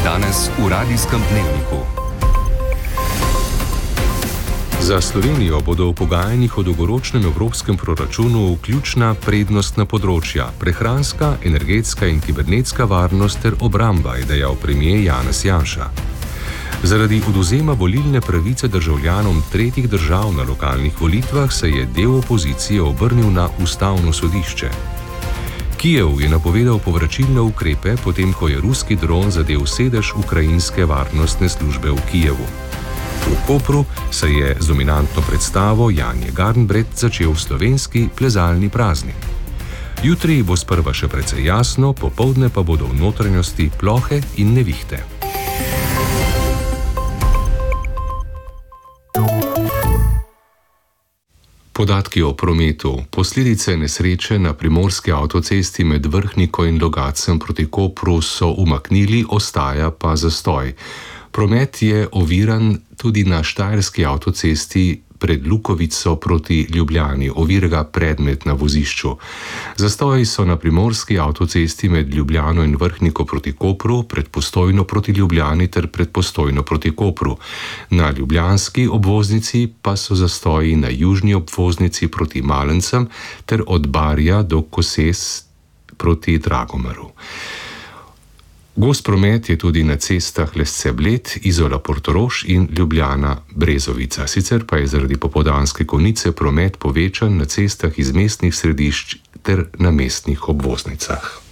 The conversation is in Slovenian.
Danes v Radijskem dnevniku. Za Slovenijo bodo v pogajanjih o dolgoročnem evropskem proračunu ključna prednostna področja: prehranska, energetska in kibernetska varnost ter obramba, je dejal premier Janez Janša. Zaradi odvzema volilne pravice državljanom tretjih držav na lokalnih volitvah se je del opozicije obrnil na Ustavno sodišče. Kijev je napovedal povračilne ukrepe, potem ko je ruski dron zadel sedež ukrajinske varnostne službe v Kijevu. V Kopru se je z dominantno predstavo Janje Garnbret začel slovenski plezalni praznik. Jutri bo sprva še precej jasno, popoldne pa bodo v notranjosti plohe in nevihte. Podatki o prometu. Posledice nesreče na primorski avtocesti med Vrhniko in Logatcem proti Kopru so umaknili, ostaja pa zastoj. Promet je oviran tudi na štajerski avtocesti pred Lukovico proti Ljubljani, ovira ga predmet na vozišču. Zastoji so na primorski avtocesti med Ljubljano in Vrhniko proti Kopru, pred Postojno proti Ljubljani ter pred Postojno proti Kopru. Na ljubljanski obvoznici pa so zastoji na južni obvoznici proti Malencem ter od Barja do Koses proti Dragomeru. Gost promet je tudi na cestah Lesce-Bled, Izola-Portorož in Ljubljana-Brezovica. Sicer pa je zaradi popoldanske konice promet povečan na cestah iz mestnih središč ter na mestnih obvoznicah.